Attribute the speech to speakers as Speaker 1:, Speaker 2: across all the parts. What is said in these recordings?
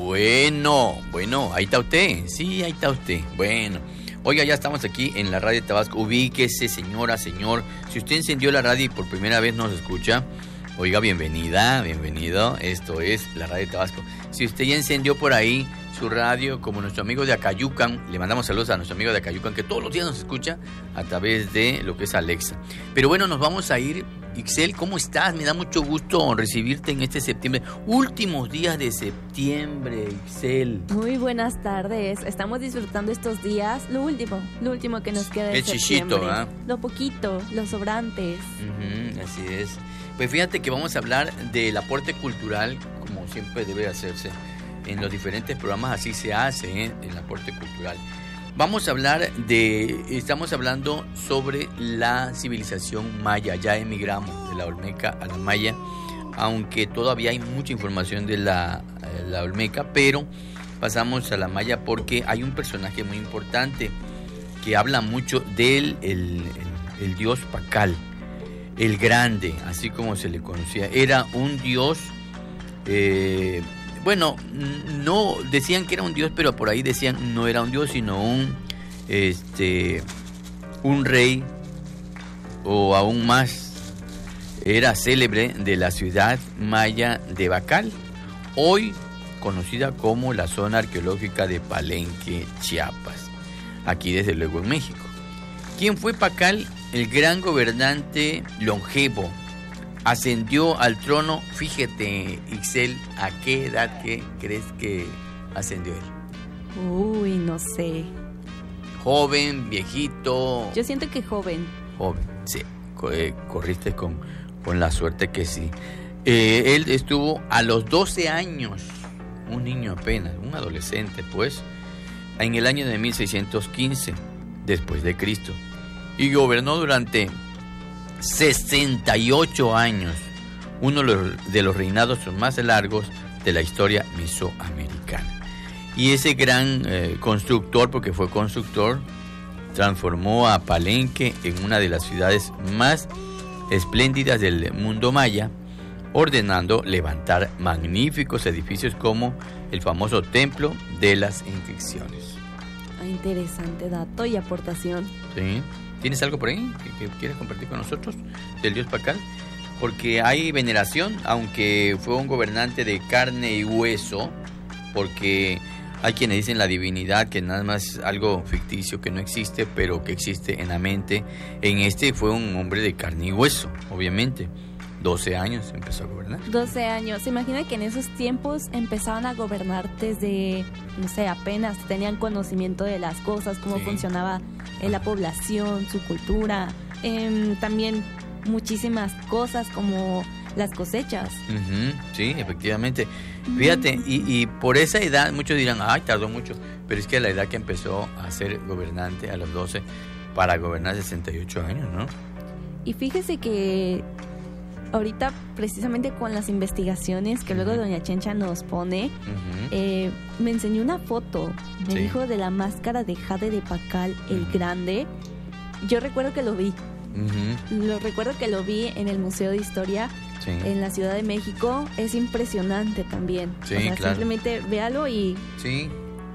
Speaker 1: Bueno, ahí está usted. Sí, ahí está usted. Bueno, oiga, ya estamos aquí en la radio de Tabasco. Ubíquese, señora, señor. Si usted encendió la radio y por primera vez nos escucha, oiga, bienvenida, bienvenido. Esto es la radio de Tabasco. Si usted ya encendió por ahí su radio, como nuestro amigo de Acayucan, le mandamos saludos a nuestro amigo de Acayucan, que todos los días nos escucha a través de lo que es Alexa. Pero bueno, nos vamos a ir. Ixel, ¿cómo estás? Me da mucho gusto recibirte en este septiembre. Últimos días de septiembre, Ixel.
Speaker 2: Muy buenas tardes. Estamos disfrutando estos días. Lo último que nos queda de septiembre.
Speaker 1: Chichito, ¿eh?
Speaker 2: Lo poquito, los sobrantes.
Speaker 1: Así es. Pues fíjate que vamos a hablar del aporte cultural, como siempre debe hacerse. En los diferentes programas así se hace, el aporte cultural. Estamos hablando sobre la civilización maya. Ya emigramos de la Olmeca a la maya, aunque todavía hay mucha información de la Olmeca, pero pasamos a la maya porque hay un personaje muy importante que habla mucho del el dios Pacal, el grande, así como se le conocía. Era un dios, no decían que era un dios, pero por ahí decían no era un dios, sino un rey, o aún más, era célebre de la ciudad maya de Bacal, hoy conocida como la zona arqueológica de Palenque, Chiapas, aquí desde luego en México. ¿Quién fue Pacal? El gran gobernante longevo. Ascendió al trono, fíjate, Ixel, ¿a qué edad crees que ascendió él?
Speaker 2: Uy, no sé.
Speaker 1: ¿Joven, viejito?
Speaker 2: Yo siento que joven.
Speaker 1: Joven, sí, corriste con la suerte que sí. Él estuvo a los 12 años, un niño apenas, un adolescente, pues, en el año de 1615, después de Cristo, y gobernó durante 68 años, uno de los reinados más largos de la historia mesoamericana. Y ese gran constructor, porque fue constructor, transformó a Palenque en una de las ciudades más espléndidas del mundo maya, ordenando levantar magníficos edificios como el famoso Templo de las Inscripciones.
Speaker 2: Interesante dato y aportación.
Speaker 1: Sí. ¿Tienes algo por ahí que quieres compartir con nosotros del dios Pacal? Porque hay veneración, aunque fue un gobernante de carne y hueso, porque hay quienes dicen la divinidad, que nada más es algo ficticio, que no existe, pero que existe en la mente. Fue un hombre de carne y hueso, obviamente. 12 años empezó a gobernar.
Speaker 2: 12 años. Se imagina que en esos tiempos empezaban a gobernar desde, no sé, apenas tenían conocimiento de las cosas, cómo funcionaba la población, su cultura, también muchísimas cosas como las cosechas.
Speaker 1: Sí, efectivamente. Fíjate, y por esa edad, muchos dirán, ay, tardó mucho, pero es que a la edad que empezó a ser gobernante, a los 12, para gobernar 68 años, ¿no?
Speaker 2: Y fíjese que ahorita, precisamente con las investigaciones que luego doña Chencha nos pone, me enseñó una foto, me dijo de la máscara de jade de Pacal el Grande. Yo recuerdo que lo vi. Recuerdo que lo vi en el Museo de Historia en la Ciudad de México. Es impresionante también.
Speaker 1: Sí,
Speaker 2: o sea,
Speaker 1: claro.
Speaker 2: Simplemente véalo y...
Speaker 1: Sí.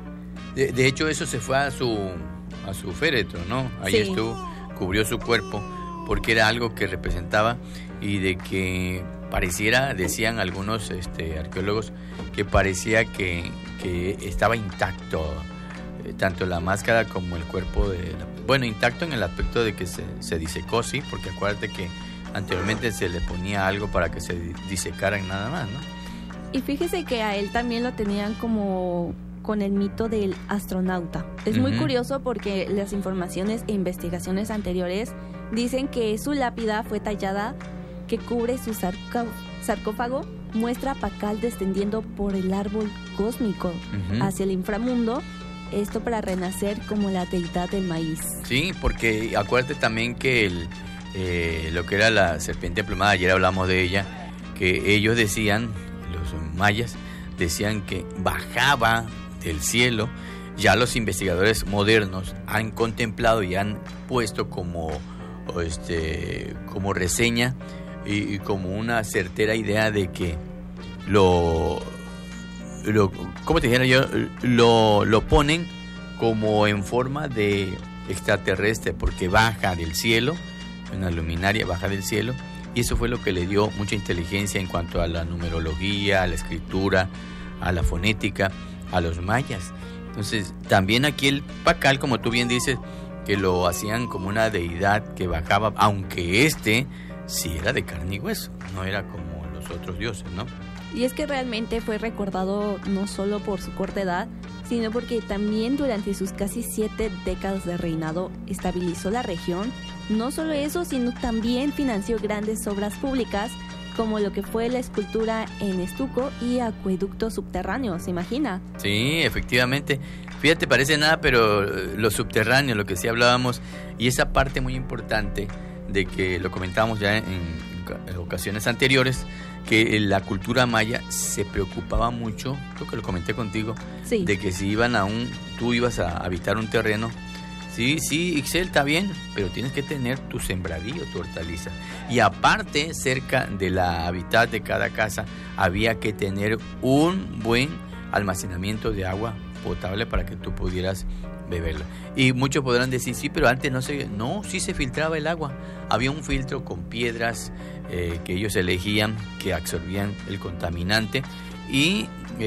Speaker 1: De hecho, eso se fue a su féretro, ¿no? Ahí estuvo, cubrió su cuerpo, porque era algo que representaba, y de que pareciera, decían algunos arqueólogos, que parecía que estaba intacto, tanto la máscara como el cuerpo intacto en el aspecto de que se disecó, sí, porque acuérdate que anteriormente se le ponía algo para que se disecaran nada más, ¿no?
Speaker 2: Y fíjese que a él también lo tenían como con el mito del astronauta. Es muy curioso porque las informaciones e investigaciones anteriores dicen que su lápida fue tallada, que cubre su sarcófago, muestra a Pacal descendiendo por el árbol cósmico hacia el inframundo, esto para renacer como la deidad del maíz. Sí,
Speaker 1: porque acuérdate también que lo que era la serpiente emplumada, ayer hablamos de ella, que ellos decían, los mayas decían que bajaba del cielo. Ya los investigadores modernos han contemplado y han puesto como reseña y como una certera idea de que ¿cómo te dijera yo? Lo ponen como en forma de extraterrestre, porque baja del cielo, una luminaria baja del cielo, y eso fue lo que le dio mucha inteligencia en cuanto a la numerología, a la escritura, a la fonética, a los mayas. Entonces, también aquí el Pacal, como tú bien dices, que lo hacían como una deidad que bajaba, aunque sí era de carne y hueso, no era como los otros dioses, ¿no?
Speaker 2: Y es que realmente fue recordado no solo por su corta edad, sino porque también durante sus casi 7 décadas de reinado estabilizó la región. No solo eso, sino también financió grandes obras públicas, como lo que fue la escultura en estuco y acueductos subterráneos, ¿se imagina?
Speaker 1: Sí, efectivamente. Fíjate, parece nada, pero lo subterráneo, lo que sí hablábamos, y esa parte muy importante de que lo comentábamos ya en ocasiones anteriores, que la cultura maya se preocupaba mucho, creo que lo comenté contigo,
Speaker 2: sí,
Speaker 1: de que si tú ibas a habitar un terreno, sí, Ixel, está bien, pero tienes que tener tu sembradío, tu hortaliza. Y aparte, cerca de la hábitat de cada casa, había que tener un buen almacenamiento de agua potable para que tú pudieras beberla. Y muchos podrán decir, sí, pero antes sí se filtraba el agua. Había un filtro con piedras que ellos elegían, que absorbían el contaminante, y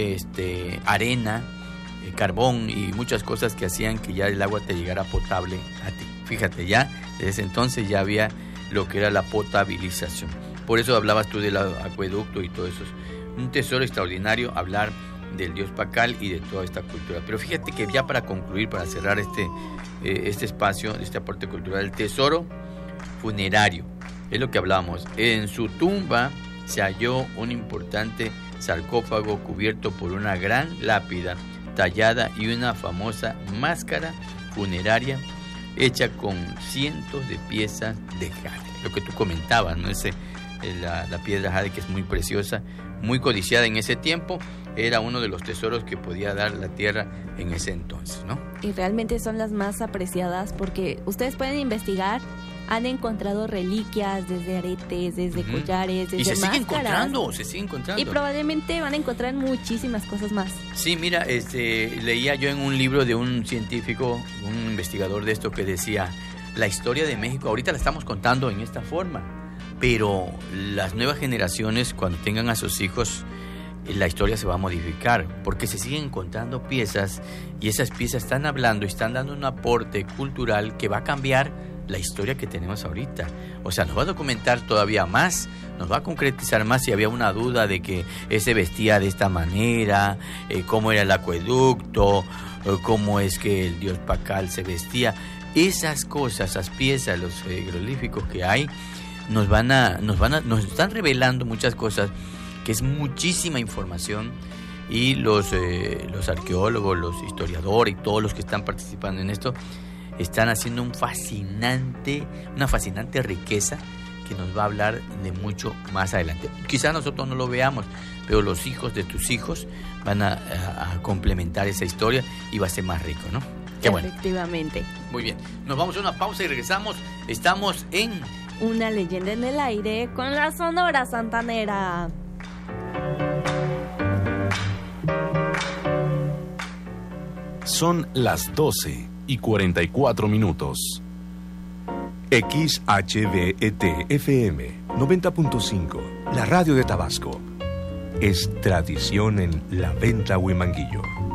Speaker 1: arena, carbón y muchas cosas que hacían que ya el agua te llegara potable a ti. Fíjate, ya desde entonces ya había lo que era la potabilización. Por eso hablabas tú del acueducto y todo eso. Es un tesoro extraordinario hablar del dios Pacal y de toda esta cultura. Pero fíjate que ya para concluir, para cerrar este espacio, este aporte cultural, el tesoro funerario, es lo que hablábamos. En su tumba se halló un importante sarcófago cubierto por una gran lápida tallada y una famosa máscara funeraria hecha con cientos de piezas de jade. Lo que tú comentabas, ¿no? La piedra jade, que es muy preciosa, muy codiciada en ese tiempo, era uno de los tesoros que podía dar la tierra en ese entonces, ¿no?
Speaker 2: Y realmente son las más apreciadas porque ustedes pueden investigar, han encontrado reliquias, desde aretes, desde collares, desde
Speaker 1: máscaras.
Speaker 2: Y
Speaker 1: se sigue encontrando.
Speaker 2: Y probablemente van a encontrar muchísimas cosas más.
Speaker 1: Sí, mira, leía yo en un libro de un científico, un investigador de esto, que decía, la historia de México, ahorita la estamos contando en esta forma, pero las nuevas generaciones, cuando tengan a sus hijos, la historia se va a modificar, porque se siguen encontrando piezas, y esas piezas están hablando y están dando un aporte cultural que va a cambiar la historia que tenemos ahorita. O sea, nos va a documentar todavía más, nos va a concretizar más si había una duda de que se vestía de esta manera, cómo era el acueducto, cómo es que el dios Pacal se vestía. Esas cosas, esas piezas, los jeroglíficos que hay, nos están revelando muchas cosas, que es muchísima información, y los arqueólogos, los historiadores y todos los que están participando en esto están haciendo una fascinante riqueza que nos va a hablar de mucho más adelante. Quizás nosotros no lo veamos, pero los hijos de tus hijos van a complementar esa historia y va a ser más rico, ¿no? Qué bueno.
Speaker 2: Efectivamente.
Speaker 1: Muy bien, nos vamos a una pausa y regresamos. Estamos en
Speaker 2: Una leyenda en el aire con la Sonora Santanera.
Speaker 3: Son las 12:44. XHVET-FM 90.5, la radio de Tabasco. Es tradición en La Venta Huimanguillo.